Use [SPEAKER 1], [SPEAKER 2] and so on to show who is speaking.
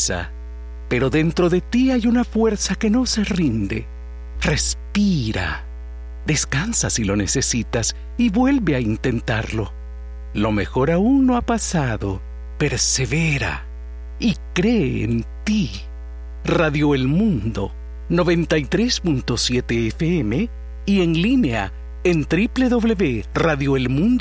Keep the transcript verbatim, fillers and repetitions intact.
[SPEAKER 1] fuerza, pero dentro de ti hay una fuerza que no se rinde. Respira, descansa si lo necesitas y vuelve a intentarlo. Lo mejor aún no ha pasado. Persevera y cree en ti. Radio El Mundo, noventa y tres punto siete F M y en línea en doble u doble u doble u punto radio el mundo